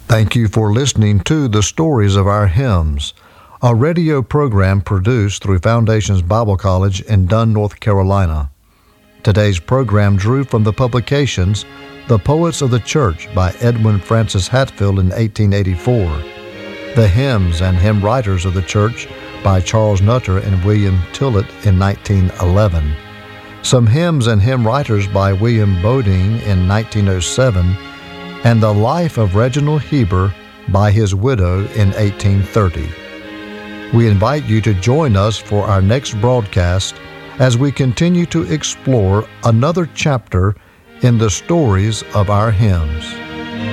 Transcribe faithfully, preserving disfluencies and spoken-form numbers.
Thank you for listening to The Stories of Our Hymns, a radio program produced through Foundations Bible College in Dunn, North Carolina. Today's program drew from the publications The Poets of the Church by Edwin Francis Hatfield in eighteen eighty-four, The Hymns and Hymn Writers of the Church by Charles Nutter and William Tillett in nineteen eleven, Some Hymns and Hymn Writers by William Bodine in nineteen oh seven, and The Life of Reginald Heber by his widow in eighteen thirty. We invite you to join us for our next broadcast as we continue to explore another chapter in the stories of our hymns.